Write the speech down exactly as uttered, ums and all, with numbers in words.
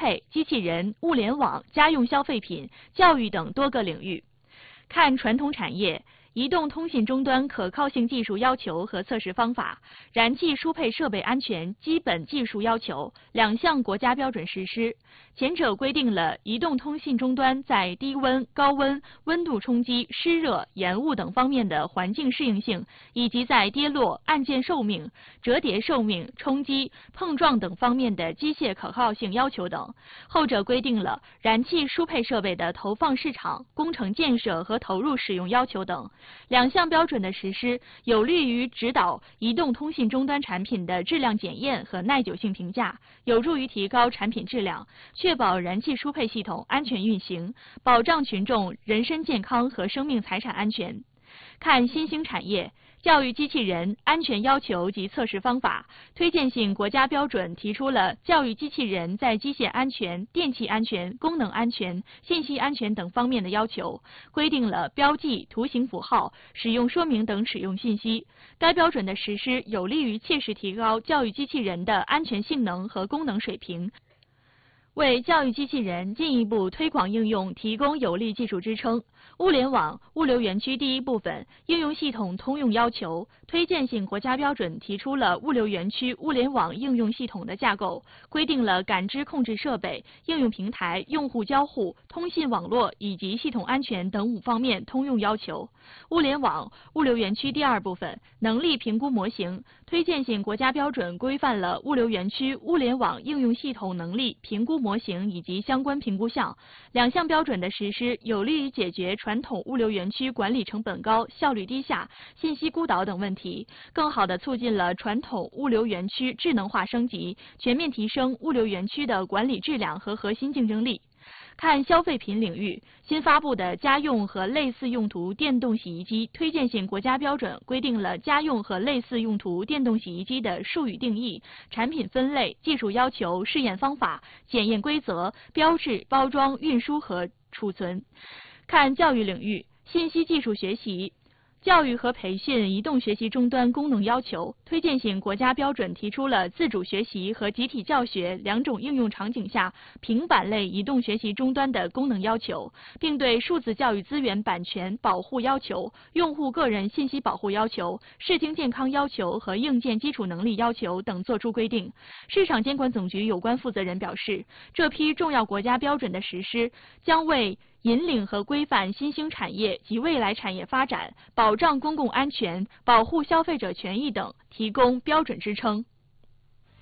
配、机器人、物联网、家用消费品、教育等多个领域。看传统产业。移动通信终端可靠性技术要求和测试方法、燃气输配设备安全基本技术要求两项国家标准实施。前者规定了移动通信终端在低温、高温、温度冲击、湿热、延误等方面的环境适应性，以及在跌落、按键寿命、折叠寿命、冲击、碰撞等方面的机械可靠性要求等。后者规定了燃气输配设备的投放市场、工程建设和投入使用要求等。两项标准的实施有利于指导移动通信终端产品的质量检验和耐久性评价，有助于提高产品质量，确保燃气输配系统安全运行，保障群众人身健康和生命财产安全。看新兴产业。教育机器人安全要求及测试方法推荐性国家标准提出了教育机器人在机械安全、电气安全、功能安全、信息安全等方面的要求，规定了标记、图形符号、使用说明等使用信息。该标准的实施有利于切实提高教育机器人的安全性能和功能水平，为教育机器人进一步推广应用提供有力技术支撑。物联网物流园区第一部分应用系统通用要求推荐性国家标准提出了物流园区物联网应用系统的架构，规定了感知控制设备、应用平台、用户交互、通信网络以及系统安全等五方面通用要求。物联网物流园区第二部分能力评估模型推荐性国家标准规范了物流园区物联网应用系统能力评估模型以及相关评估项。两项标准的实施有利于解决传统物流园区管理成本高、效率低下、信息孤岛等问题，更好地促进了传统物流园区智能化升级，全面提升物流园区的管理质量和核心竞争力。看消费品领域，新发布的家用和类似用途电动洗衣机推荐性国家标准规定了家用和类似用途电动洗衣机的术语定义、产品分类、技术要求、试验方法、检验规则、标志、包装、运输和储存。看教育领域，信息技术学习。教育和培训移动学习终端功能要求推荐性国家标准提出了自主学习和集体教学两种应用场景下平板类移动学习终端的功能要求，并对数字教育资源版权保护要求、用户个人信息保护要求、视听健康要求和硬件基础能力要求等作出规定。市场监管总局有关负责人表示，这批重要国家标准的实施将为引领和规范新兴产业及未来产业发展，保障公共安全、保护消费者权益等提供标准支撑。